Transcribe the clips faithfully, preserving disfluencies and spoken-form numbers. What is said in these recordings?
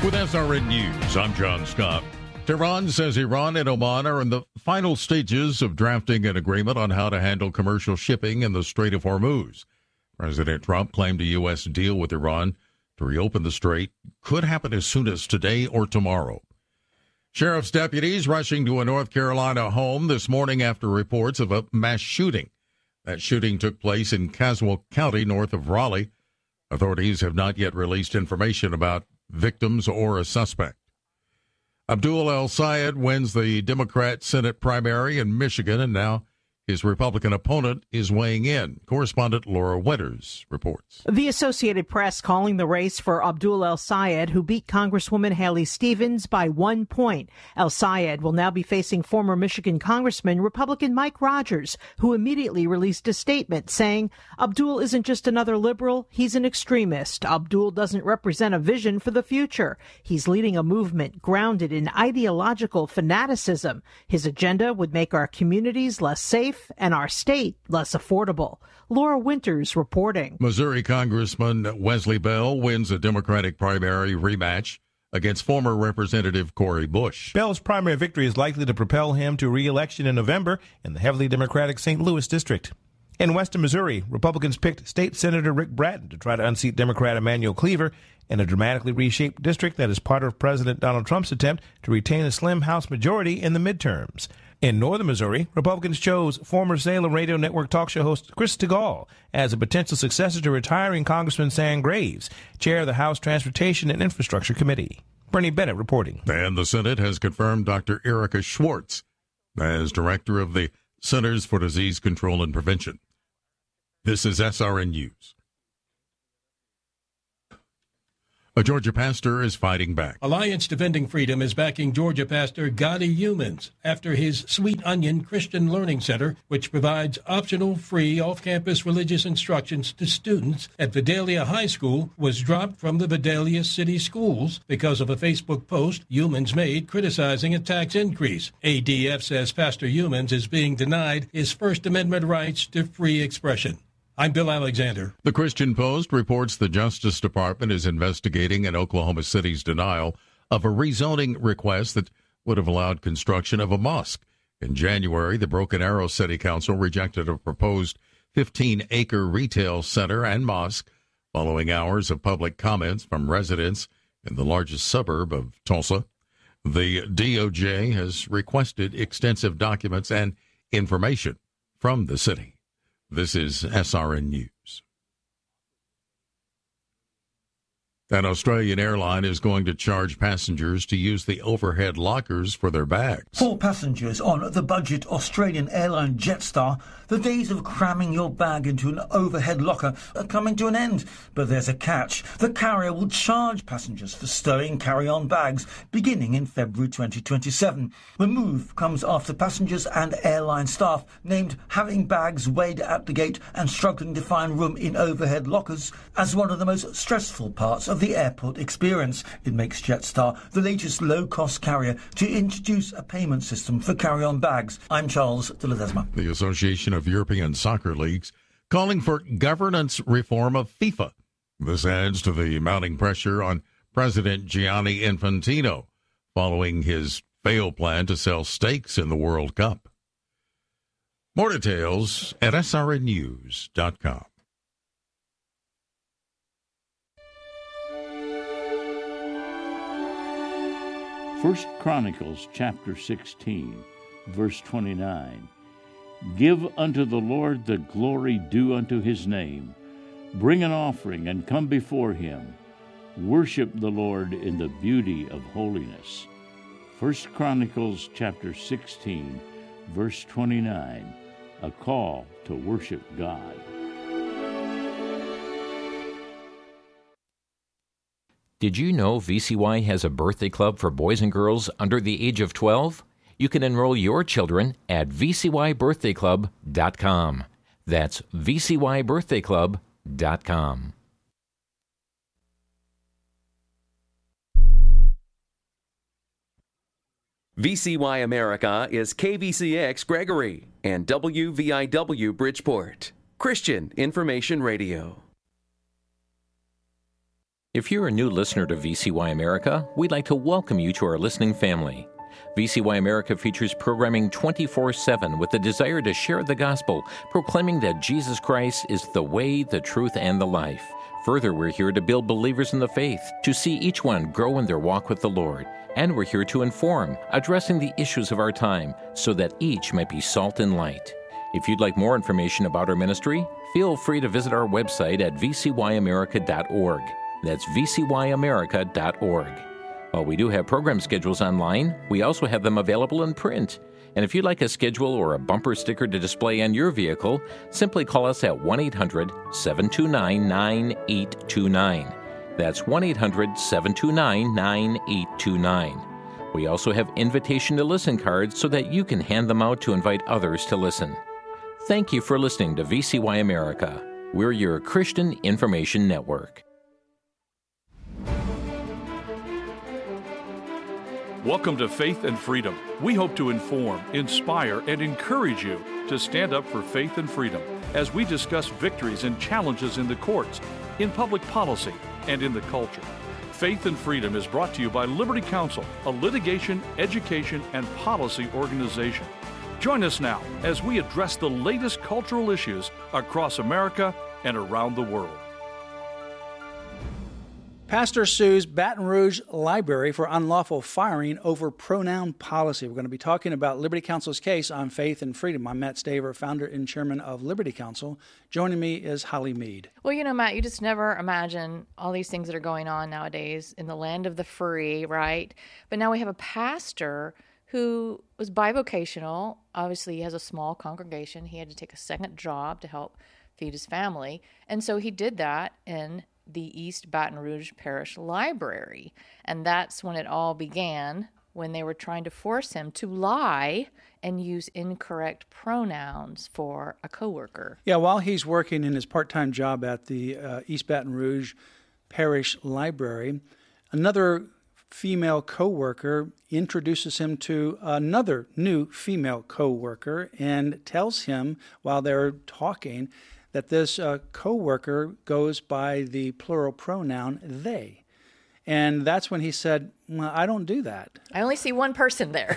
With S R N News, I'm John Scott. Tehran says Iran and Oman are in the final stages of drafting an agreement on how to handle commercial shipping in the Strait of Hormuz. President Trump claimed a U S deal with Iran to reopen the strait could happen as soon as today or tomorrow. Sheriff's deputies rushing to a North Carolina home this morning after reports of a mass shooting. That shooting took place in Caswell County, north of Raleigh. Authorities have not yet released information about victims or a suspect. Abdul El-Sayed wins the Democrat Senate primary in Michigan, and now his Republican opponent is weighing in. Correspondent Laura Winters reports. The Associated Press calling the race for Abdul El-Sayed, who beat Congresswoman Haley Stevens by one point. El-Sayed will now be facing former Michigan Congressman Republican Mike Rogers, who immediately released a statement saying, Abdul isn't just another liberal, he's an extremist. Abdul doesn't represent a vision for the future. He's leading a movement grounded in ideological fanaticism. His agenda would make our communities less safe and our state less affordable. Laura Winters reporting. Missouri Congressman Wesley Bell wins a Democratic primary rematch against former Representative Cori Bush. Bell's primary victory is likely to propel him to re-election in November in the heavily Democratic Saint Louis district. In western Missouri, Republicans picked State Senator Rick Bratton to try to unseat Democrat Emanuel Cleaver in a dramatically reshaped district that is part of President Donald Trump's attempt to retain a slim House majority in the midterms. In northern Missouri, Republicans chose former Salem Radio Network talk show host Chris Stigall as a potential successor to retiring Congressman Sam Graves, chair of the House Transportation and Infrastructure Committee. Bernie Bennett reporting. And the Senate has confirmed Doctor Erica Schwartz as director of the Centers for Disease Control and Prevention. This is S R N News. A Georgia pastor is fighting back. Alliance Defending Freedom is backing Georgia pastor Gadi Humans after his Sweet Onion Christian Learning Center, which provides optional, free, off-campus religious instructions to students at Vidalia High School, was dropped from the Vidalia City Schools because of a Facebook post Humans made criticizing a tax increase. A D F says Pastor Humans is being denied his First Amendment rights to free expression. I'm Bill Alexander. The Christian Post reports the Justice Department is investigating in Oklahoma City's denial of a rezoning request that would have allowed construction of a mosque. In January, the Broken Arrow City Council rejected a proposed fifteen-acre retail center and mosque following hours of public comments from residents in the largest suburb of Tulsa. The D O J has requested extensive documents and information from the city. This is S R N News. An Australian airline is going to charge passengers to use the overhead lockers for their bags. For passengers on the budget Australian airline Jetstar, the days of cramming your bag into an overhead locker are coming to an end. But there's a catch. The carrier will charge passengers for stowing carry-on bags beginning in February twenty twenty-seven. The move comes after passengers and airline staff named having bags weighed at the gate and struggling to find room in overhead lockers as one of the most stressful parts of the airport experience. It makes Jetstar the latest low-cost carrier to introduce a payment system for carry-on bags. I'm Charles de Ledesma. The Association of European Soccer Leagues calling for governance reform of FIFA. This adds to the mounting pressure on President Gianni Infantino following his failed plan to sell stakes in the World Cup. More details at S R N news dot com. First Chronicles chapter sixteen, verse twenty-nine. Give unto the Lord the glory due unto his name. Bring an offering and come before him. Worship the Lord in the beauty of holiness. First Chronicles chapter sixteen, verse twenty-nine. A call to worship God. Did you know V C Y has a birthday club for boys and girls under the age of twelve? You can enroll your children at v c y birthday club dot com. That's v c y birthday club dot com. V C Y America is K V C X Gregory and W V I W Bridgeport, Christian Information Radio. If you're a new listener to V C Y America, we'd like to welcome you to our listening family. V C Y America features programming twenty-four seven with the desire to share the gospel, proclaiming that Jesus Christ is the way, the truth, and the life. Further, we're here to build believers in the faith, to see each one grow in their walk with the Lord. And we're here to inform, addressing the issues of our time, so that each might be salt and light. If you'd like more information about our ministry, feel free to visit our website at v c y america dot org. That's v c y america dot org. While we do have program schedules online, we also have them available in print. And if you'd like a schedule or a bumper sticker to display on your vehicle, simply call us at one eight hundred seven two nine nine eight two nine. That's one eight hundred seven two nine nine eight two nine. We also have invitation to listen cards so that you can hand them out to invite others to listen. Thank you for listening to V C Y America. We're your Christian Information Network. Welcome to Faith and Freedom. We hope to inform, inspire, and encourage you to stand up for faith and freedom as we discuss victories and challenges in the courts, in public policy, and in the culture. Faith and Freedom is brought to you by Liberty Counsel, a litigation, education, and policy organization. Join us now as we address the latest cultural issues across America and around the world. Pastor sues Baton Rouge Library for unlawful firing over pronoun policy. We're going to be talking about Liberty Counsel's case on faith and freedom. I'm Matt Staver, founder and chairman of Liberty Counsel. Joining me is Holly Mead. Well, you know, Matt, you just never imagine all these things that are going on nowadays in the land of the free, right? But now we have a pastor who was bivocational. Obviously, he has a small congregation. He had to take a second job to help feed his family. And so he did that in the East Baton Rouge Parish Library. And that's when it all began, when they were trying to force him to lie and use incorrect pronouns for a coworker. Yeah, while he's working in his part-time job at the uh, East Baton Rouge Parish Library, another female coworker introduces him to another new female coworker and tells him while they're talking that this uh, coworker goes by the plural pronoun they. And that's when he said, well, I don't do that. I only see one person there.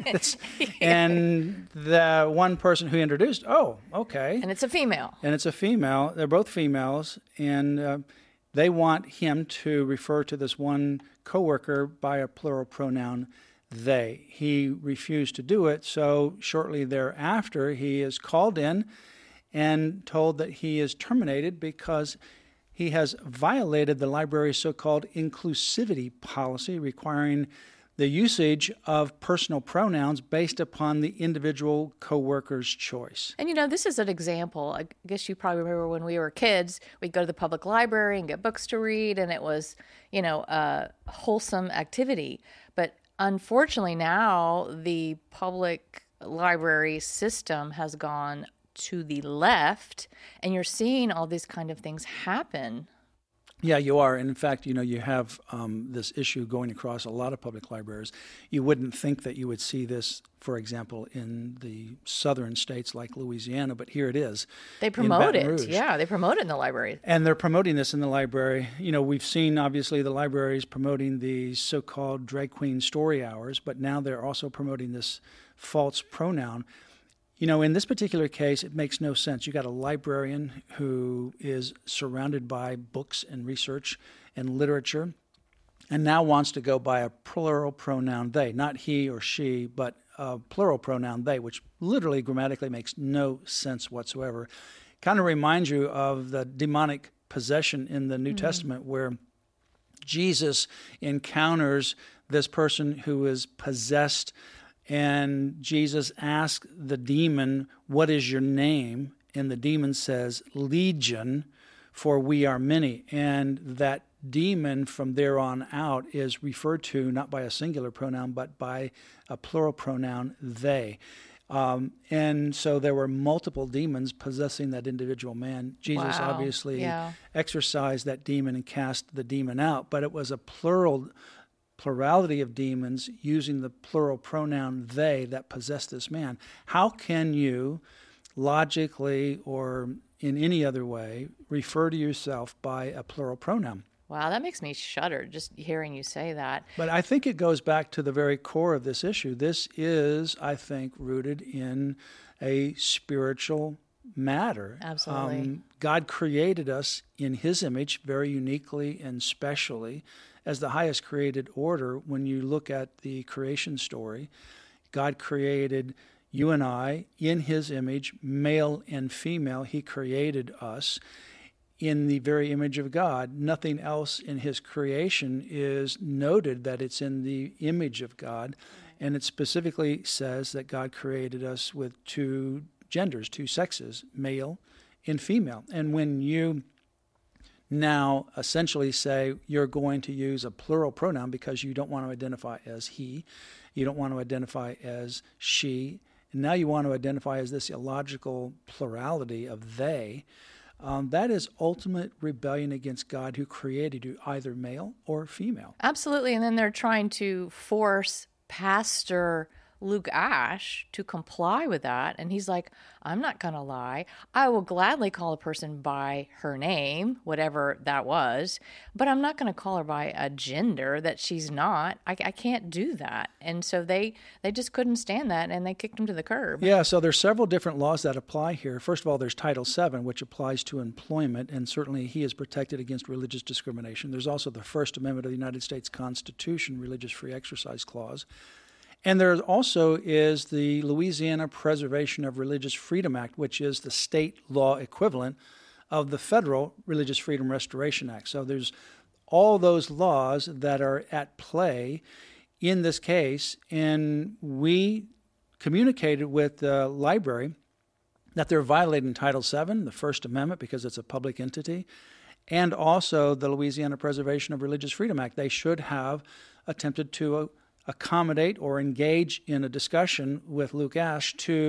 And the one person who introduced, oh, okay. And it's a female. And it's a female. They're both females. And uh, they want him to refer to this one coworker by a plural pronoun they. He refused to do it. So shortly thereafter, he is called in and told that he is terminated because he has violated the library's so-called inclusivity policy, requiring the usage of personal pronouns based upon the individual coworker's choice. And, you know, this is an example. I guess you probably remember when we were kids, we'd go to the public library and get books to read, and it was, you know, a wholesome activity. But unfortunately now, the public library system has gone to the left, and you're seeing all these kind of things happen. Yeah, you are. And in fact, you know, you have um, this issue going across a lot of public libraries. You wouldn't think that you would see this, for example, in the southern states like Louisiana, but here it is. They promote it. Yeah, they promote it in the library. And they're promoting this in the library. You know, we've seen, obviously, the libraries promoting the so-called drag queen story hours, but now they're also promoting this false pronoun. You know, in this particular case, it makes no sense. You got a librarian who is surrounded by books and research and literature and now wants to go by a plural pronoun they, not he or she, but a plural pronoun they, which literally grammatically makes no sense whatsoever. Kind of reminds you of the demonic possession in the New mm-hmm. Testament, where Jesus encounters this person who is possessed, and Jesus asks the demon, what is your name? And the demon says, Legion, for we are many. And that demon from there on out is referred to not by a singular pronoun, but by a plural pronoun, they. Um, and so there were multiple demons possessing that individual man. Jesus wow. obviously yeah. exorcised that demon and cast the demon out, but it was a plural plurality of demons using the plural pronoun they that possessed this man. How can you logically or in any other way refer to yourself by a plural pronoun? Wow, that makes me shudder just hearing you say that. But I think it goes back to the very core of this issue. This is, I think, rooted in a spiritual matter. Absolutely. Um, God created us in His image very uniquely and specially as the highest created order. When you look at the creation story, God created you and I in His image, male and female. He created us in the very image of God. Nothing else in His creation is noted that it's in the image of God. And it specifically says that God created us with two genders, two sexes, male and female. And when you now essentially say you're going to use a plural pronoun because you don't want to identify as he, you don't want to identify as she, and now you want to identify as this illogical plurality of they, um, that is ultimate rebellion against God who created you either male or female. Absolutely. And then they're trying to force Pastor Luke Ashe to comply with that. And he's like, I'm not going to lie. I will gladly call a person by her name, whatever that was, but I'm not going to call her by a gender that she's not. I, I can't do that. And so they, they just couldn't stand that, and they kicked him to the curb. Yeah, so there's several different laws that apply here. First of all, there's Title seven, which applies to employment, and certainly he is protected against religious discrimination. There's also the First Amendment of the United States Constitution, Religious Free Exercise Clause. And there also is the Louisiana Preservation of Religious Freedom Act, which is the state law equivalent of the federal Religious Freedom Restoration Act. So there's all those laws that are at play in this case, and we communicated with the library that they're violating Title seven, the First Amendment, because it's a public entity, and also the Louisiana Preservation of Religious Freedom Act. They should have attempted to uh, accommodate or engage in a discussion with Luke Ashe to